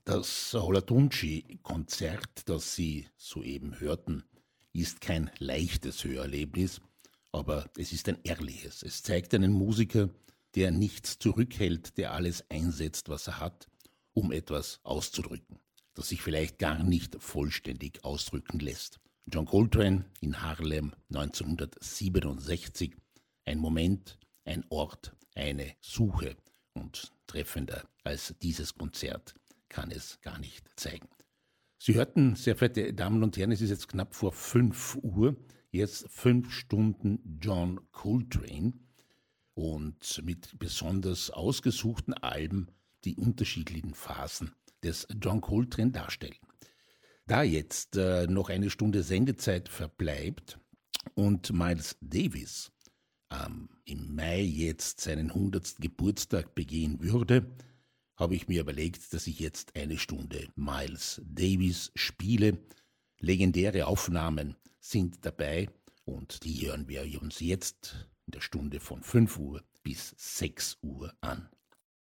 Das Olatunji-Konzert, das Sie soeben hörten, ist kein leichtes Hörerlebnis, aber es ist ein ehrliches. Es zeigt einen Musiker, der nichts zurückhält, der alles einsetzt, was er hat, um etwas auszudrücken, das sich vielleicht gar nicht vollständig ausdrücken lässt. John Coltrane in Harlem 1967, ein Moment, ein Ort, eine Suche, und treffender als dieses Konzert kann es gar nicht zeigen. Sie hörten, sehr verehrte Damen und Herren, es ist jetzt knapp vor 5 Uhr, jetzt 5 Stunden John Coltrane und mit besonders ausgesuchten Alben die unterschiedlichen Phasen des John Coltrane darstellen. Da jetzt noch eine Stunde Sendezeit verbleibt und Miles Davis im Mai jetzt seinen 100. Geburtstag begehen würde, habe ich mir überlegt, dass ich jetzt eine Stunde Miles Davis spiele. Legendäre Aufnahmen sind dabei und die hören wir uns jetzt in der Stunde von 5 Uhr bis 6 Uhr an.